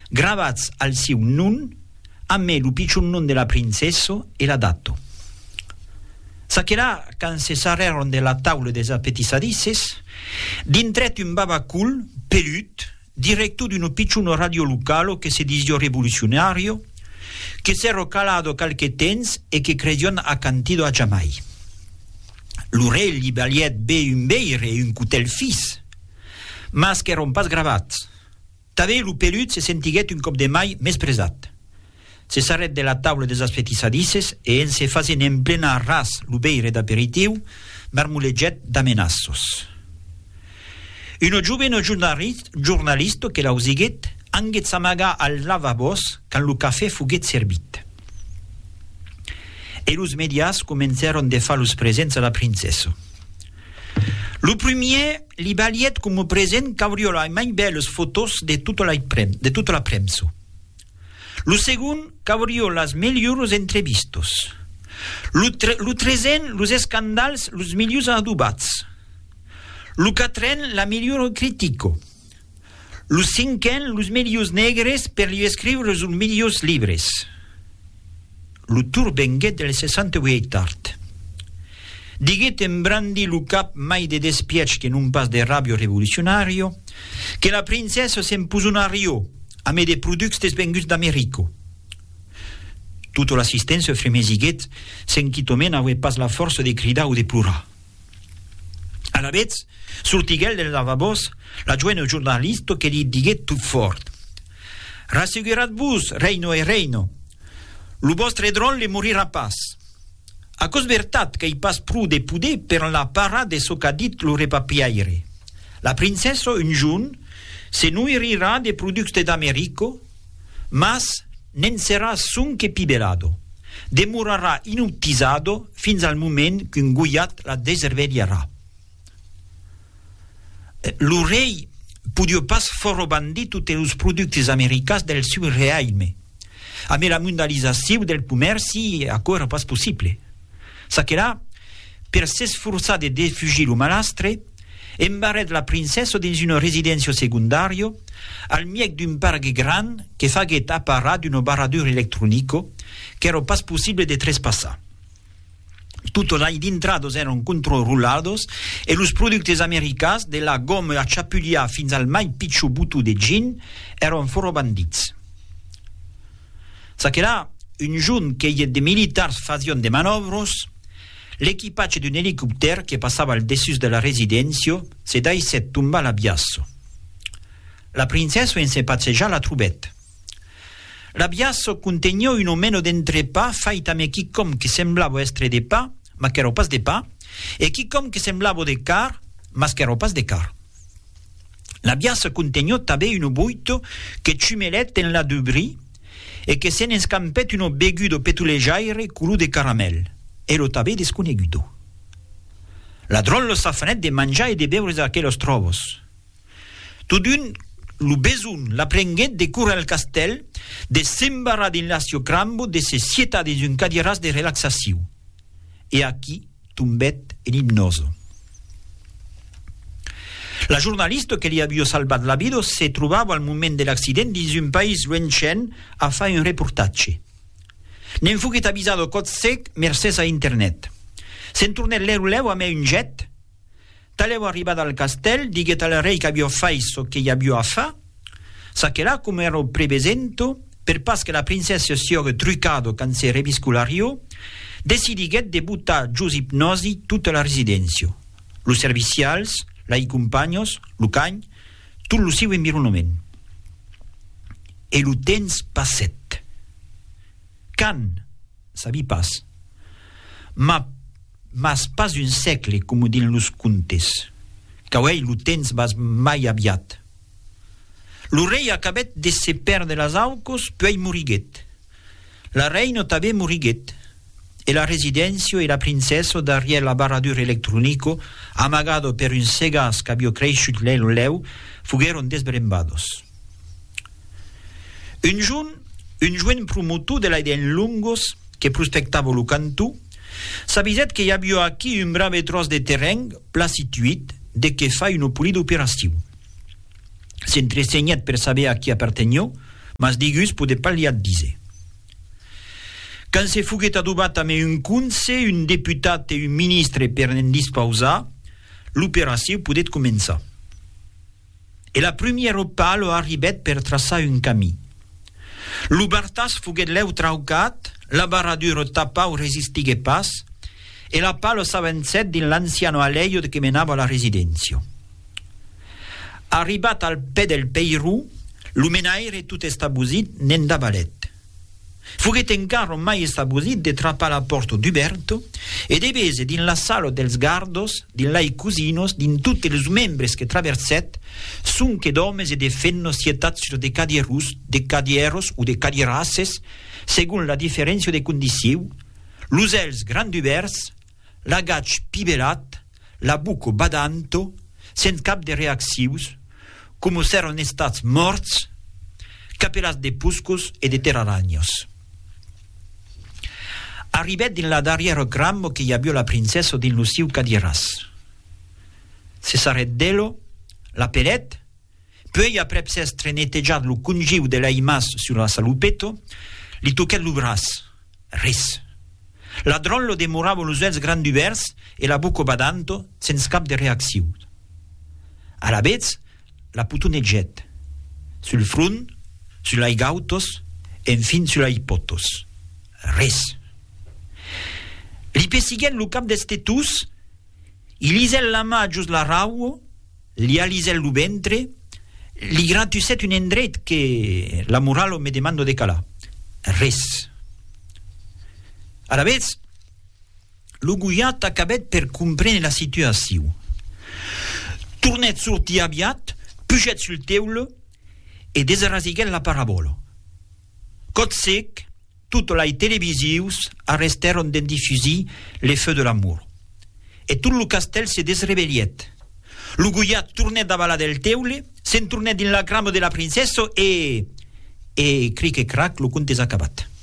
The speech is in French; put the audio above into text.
gravats al seu nun, a me lo picciun nun de la princessa e l'ha dato. S'achera, quand se sarreron de la taula des apetissadices, dintret un babacul, pelut, directo d'un picciuno radio localo che se disio rivoluzionario, che s'ero calado qualche temps e che credion accantido a giamai. L'ure gli baliet be un beire e un cutel fis, mas che eron pas gravats. Tave lo pelut se sentiguet un cop de mai mes presat. Se s'arret de la taula des apetissadices e en se fazen en plena ras lo beire d'aperitiu, marmuleget d'amenassos. Uno giovane giornalista che l'ausiguet anguet s'amaga al lavabos quand lo cafè fuguet servit. E los medias comenzaron de far los presents a la princessa. Lo premier li baliet come present qu'aurio la mai belles fotos de tota la premsa. Lo segon qu'aurio las migliors entrevistos. Lo tresen los escandals los millors adobats. Lo quatren la millor critico. Lo cinquen los millors negres per li escriure los millors libres. Lo tour venguet del 68 art. Diguet en brandi lo cap mai de despiech che non pas de rabio revolucionario, che la princessa s'empusonario a me de products desvenguts d'Americo. Tutto l'assistenza fremesiguet s'enquitomen avè pas la força de cridar o de plorar. A la vez, sortiguel del lavabos, la joven giornalista che li diguet tot fort. Rassigurat-vos, reino e reino, lo vostre dron le morirà pas. A cos vertat che i pas pru de puder per la para de so qu'a dit lo repapiaire. La princessa un giun se nuirirà de producte d'Americo, mas nen serà sunche pibelado. Demorarà inutilizzado fins al moment qu'un guiat la deserveriarà. Lo rei podia pas forrobandì tutti los productes americans del suo reime. A me la mondializzazione del comerci è ancora pas possibile. S'achera, per s'esforzar de defugir lo malastre, embarret la princessa dins una residenza secondario, al miec d'un parc gran che faguet apparat d'un barradur electronico che era pas possibile de trespassar. Tutto là d'intrados eran controlados e los productes americans de la gomme a chapuliar fins al mai picciu butu de gin eran forrobandits. S'achera, un giorn che i de militars fazion de manovros, l'equipatge d'un helicopter che passava al dessus de la residència se daisset tombar l'abiasso. La princessa en se passeggia la trubet. L'abiasso contenía un omeno d'entrepà fait amb quicom que semblava estre de pa, ma que era pas de pa, e quicom que semblava de car, mas que era pas de car. L'abiasso contenía també un buito que xumelet en la debris e que se n'escampet un begudo petulejaire color de caramel. E lo també desconegudo. La dron lo safanet de manjar e de beure aquellos trobos. Tot d'un, lo besun la prenguet de cura al castel, de s'embarrar din l'acio crambo, de se sieta dins un cadiras de relaxació. E aquí tombet en hipnoso. La giornalista que li havia salvat la vida se trobava al moment de l'accident dins un país loinchen a fer un reportatge. N'en fuguet avisado cot sec mercès a internet. Se'n tornet l'eruleu a me un jet, taleu arribat al castel, diguet al rei que havia fait so que hi havia a fa, s'achera com era prevesento, per pas que la princessa siora trucado can se revisculario, decidiguet de butar gius hipnosi tota la residència. Los servicials, lai companyos, lo cany, tot lo seu environament. E lo temps passet. Can, sabi pas, mas pas un segle, com din los contes, cauei lo temps vas mai aviat. Lo rei acabet de se perdre las aucos, puei moriguet. La reina també moriguet, e la residència e la princessa darriere la barradur electronico, amagado per un segas que havia creixut l'eu, fugueron desbrembados. Un joven promotor de l'Aiden Lungos, que prospectava lo cantó, s'aviset que hi havia aquí un brave tros de terreny pla situit de que fa una polida operació. S'entresenyet per saber a qui appartenia, mas digus pode pas li dire. Quand se fuguet adobat amb un conse, un deputat et un ministre per en dispausar, l'opération podet començar. Et la première palo arribet per traçar un camí. L'ubertas fuguet leu traucat, la barradura tapau resistigue pas, e la palo s'avançet din l'anciano aleio que menava la residència. Arribat al pe del Peirú, l'umenaire tot estabusit nen d'avalet. Fuguet encara mai estabusit de trapar la porta d'Uberto e de bese din la sala dels gardos, din lai cusinos, din tutti els membres que traverset, sun che d'homes e de fennos sietats sur de cadieros o de cadierasses, segun la diferència de condició, l'usels grand ubers, la gatx pibelat, la buco badanto, sen cap de reaccions, com s'eren estats morts, capelats de puscos e de terraranyos. Arribet din la darrière crammo che hi havia la princessa din lo siu cadieras. Se s'arret d'elo, la pelet, poi aprep s'estre netejat lo congiu de la imas sur la salupeto, li toquet lo bras. Res. La dron lo demorava los ulls grand ubers e la buco badanto sens cap de reacció. A la vez, la putoneget. Sul front, sur lai gautos, enfin sur lai potos. Res. Li pessiguen lo cap d'estetus, i lisel la mà just la rauo, li alisel lo ventre, li gratuset un endret que la moralo me demando de calar. Res. A la vez, lo guyat acabet per comprendre la situació. Tornet sortir aviat, puget sul teule e desarrasiguet la parabola. Cot sec, toutes les télévisions arrêtèrent de diffuser les feux de l'amour. Et tout le castel se desrebelliet. Le guyat tournait davant del teule, s'en tournait din la crame de la princesse et cric et crac, le conte és acabat.